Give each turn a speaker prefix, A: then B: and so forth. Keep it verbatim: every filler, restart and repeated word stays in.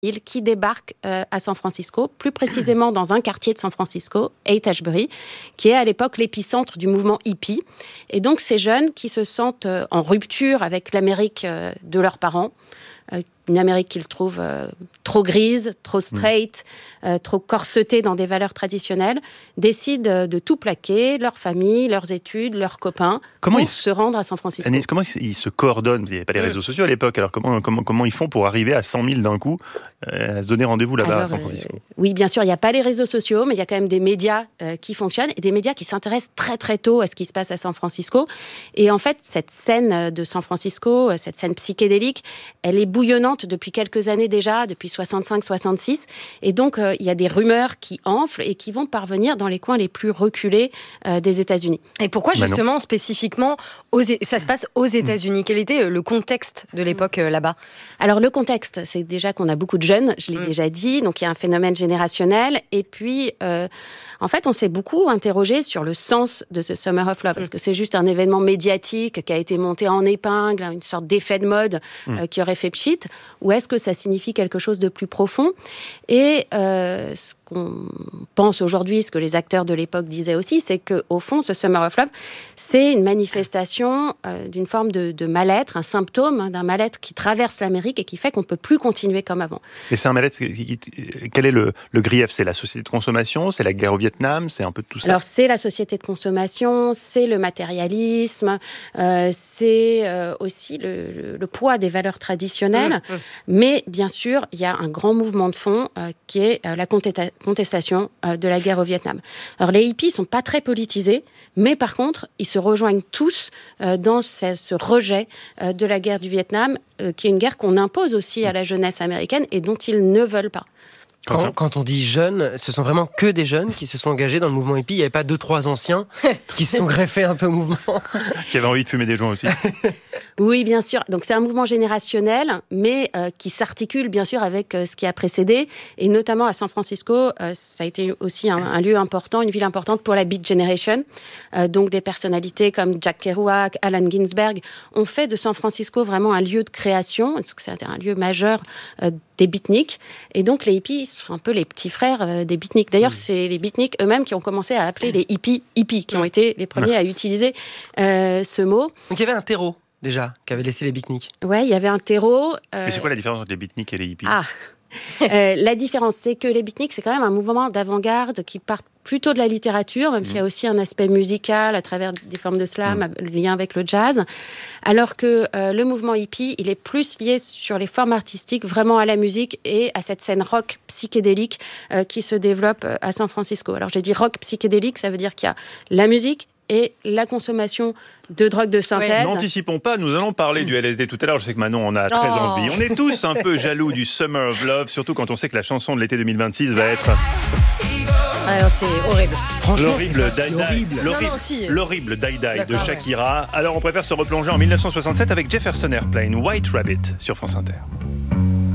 A: qui débarquent euh, à San Francisco, plus précisément dans un quartier de San Francisco, Haight-Ashbury, qui est à l'époque l'épicentre du mouvement hippie. Et donc ces jeunes qui se sentent euh, en rupture avec l'Amérique euh, de leurs parents, euh, une Amérique qu'ils trouvent euh, trop grise, trop straight, mmh. euh, trop corsetée dans des valeurs traditionnelles, décident euh, de tout plaquer, leur famille, leurs études, leurs copains,
B: comment
A: pour
B: ils...
A: se rendre à San Francisco.
B: Agnès, comment ils se coordonnent ? Il n'y avait pas les réseaux sociaux à l'époque, alors comment, comment, comment ils font pour arriver à cent mille d'un coup, euh, à se donner rendez-vous là-bas alors, à San Francisco ?
A: euh, Oui, bien sûr, il n'y a pas les réseaux sociaux, mais il y a quand même des médias euh, qui fonctionnent, et des médias qui s'intéressent très très tôt à ce qui se passe à San Francisco. Et en fait, cette scène de San Francisco, cette scène psychédélique, elle est bouillonnante depuis quelques années déjà, depuis soixante-cinq soixante-six. Et donc, euh, il y a des rumeurs qui enflent et qui vont parvenir dans les coins les plus reculés euh, des États-Unis.
C: Et pourquoi
B: Manon.
C: justement, spécifiquement, aux, ça se passe aux États-Unis ? Quel était le contexte de l'époque euh, là-bas ?
A: Alors, le contexte, c'est déjà qu'on a beaucoup de jeunes, je l'ai mmh. déjà dit, donc il y a un phénomène générationnel. Et puis, euh, en fait, on s'est beaucoup interrogé sur le sens de ce Summer of Love. Est-ce que c'est juste un événement médiatique qui a été monté en épingle, une sorte d'effet de mode mmh. euh, qui aurait fait pchit, ou est-ce que ça signifie quelque chose de plus profond ? Et euh, ce qu'on pense aujourd'hui, ce que les acteurs de l'époque disaient aussi, c'est qu'au fond, ce Summer of Love, c'est une manifestation euh, d'une forme de, de mal-être, un symptôme hein, d'un mal-être qui traverse l'Amérique et qui fait qu'on ne peut plus continuer comme avant.
B: Et c'est un mal-être, quel est le, le grief ? C'est la société de consommation ? C'est la guerre au Vietnam ? C'est un peu de tout ça ?
A: Alors, c'est la société de consommation, c'est le matérialisme, euh, c'est euh, aussi le, le, le poids des valeurs traditionnelles, mmh, mmh. mais bien sûr, il y a un grand mouvement de fond euh, qui est euh, la contesta- contestation euh, de la guerre au Vietnam. Alors, les hippies sont pas très politisés, mais par contre, ils se rejoignent tous euh, dans ce, ce rejet euh, de la guerre du Vietnam, euh, qui est une guerre qu'on impose aussi à la jeunesse américaine et dont ils ne veulent pas.
D: Quand, quand on dit jeunes, ce sont vraiment que des jeunes qui se sont engagés dans le mouvement hippie. Il n'y avait pas deux, trois anciens qui se sont greffés un peu au mouvement.
B: Qui avaient envie de fumer des joints aussi.
A: Oui, bien sûr. Donc c'est un mouvement générationnel, mais euh, qui s'articule bien sûr avec euh, ce qui a précédé. Et notamment à San Francisco, euh, ça a été aussi un, un lieu important, une ville importante pour la Beat Generation. Euh, donc des personnalités comme Jack Kerouac, Allen Ginsberg ont fait de San Francisco vraiment un lieu de création. C'était un lieu majeur euh, des beatniks. Et donc les hippies sont un peu les petits frères euh, des beatniks. D'ailleurs, mmh. c'est les beatniks eux-mêmes qui ont commencé à appeler les hippies hippies, qui ont été les premiers à utiliser euh, ce mot.
D: Donc il y avait un terreau déjà qui avait laissé les beatniks.
A: Ouais, il y avait un terreau. Euh...
B: Mais c'est quoi la différence entre les beatniks et les hippies ?
A: Ah. euh, la différence, c'est que les beatniks, c'est quand même un mouvement d'avant-garde qui part plutôt de la littérature, même mmh. s'il y a aussi un aspect musical à travers des formes de slam, mmh. le lien avec le jazz. Alors que euh, le mouvement hippie, il est plus lié sur les formes artistiques, vraiment à la musique et à cette scène rock psychédélique euh, qui se développe euh, à San Francisco. Alors j'ai dit rock psychédélique, ça veut dire qu'il y a la musique et la consommation de drogues de synthèse.
B: Oui. N'anticipons pas, nous allons parler du L S D tout à l'heure. Je sais que Manon en a très oh. envie. On est tous un peu jaloux du Summer of Love, surtout quand on sait que la chanson de l'été deux mille vingt-six va être...
C: Ah non, c'est horrible.
B: L'horrible
C: c'est
B: Die Die, l'horrible,
C: non, non, si.
B: l'horrible Die Die de Shakira. Alors on préfère se replonger en dix-neuf soixante-sept avec Jefferson Airplane, White Rabbit sur France Inter.